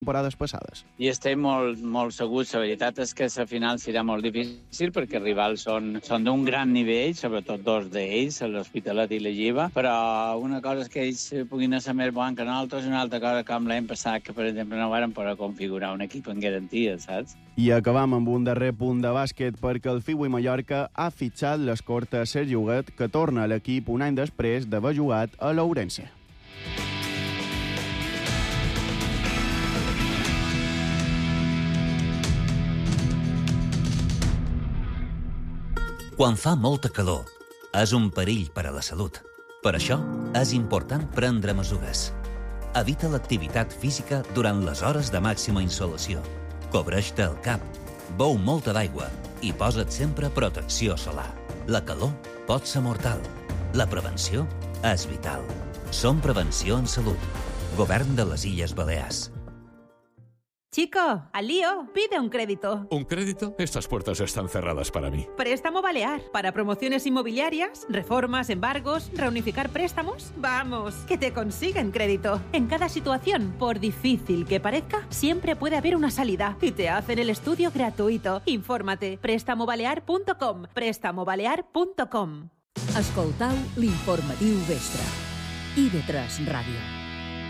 temporades passades. I estem molt segurs. La veritat és que la final serà molt difícil perquè els rivals són d'un gran nivell, sobretot dos d'ells, l'Hospitalet i la Lliva, però una cosa és que ells puguin ser més bons que nosaltres i una altra cosa com l'any passat, que per exemple no varen poder configurar un equip en garantia, saps? I acabam amb un darrer punt de bàsquet perquè el Fiui Mallorca ha fitxat l'escorta Sergi Huguet, que torna a l'equip un any després d'haver jugat a l'Ourense. Quan fa molta calor, és un perill per a la salut. Per això, és important prendre mesures. Evita l'activitat física durant les hores de màxima insolació. Cobreix-te el cap, beu molta d'aigua i posa't sempre protecció solar. La calor pot ser mortal. La prevenció és vital. Som Prevenció en Salut. Govern de les Illes Balears. Chico, al lío, pide un crédito. ¿Un crédito? Estas puertas están cerradas para mí. Préstamo Balear. Para promociones inmobiliarias, reformas, embargos, reunificar préstamos. Vamos, que te consiguen crédito. En cada situación, por difícil que parezca, siempre puede haber una salida. Y te hacen el estudio gratuito. Infórmate. Prestamobalear.com. Prestamobalear.com. Escoltau l'informatiu vespre. IB3 Ràdio.